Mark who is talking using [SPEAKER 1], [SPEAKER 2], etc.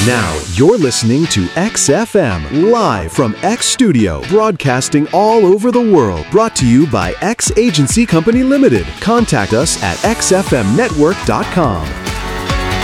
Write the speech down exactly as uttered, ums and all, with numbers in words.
[SPEAKER 1] Now, you're listening to X F M, live from X Studio, broadcasting all over the world. Brought to you by X Agency Company Limited. Contact us at x f m network dot com.